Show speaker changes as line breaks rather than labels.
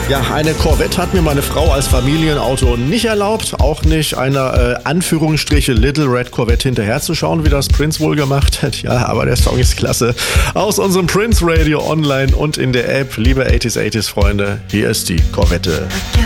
Ja, eine Corvette hat mir meine Frau als Familienauto nicht erlaubt, auch nicht einer Anführungsstriche Little Red Corvette hinterherzuschauen, wie das Prince wohl gemacht hat. Ja, aber der Song ist klasse. Aus unserem Prince Radio online und in der App. Liebe 80s Freunde, hier ist die Corvette.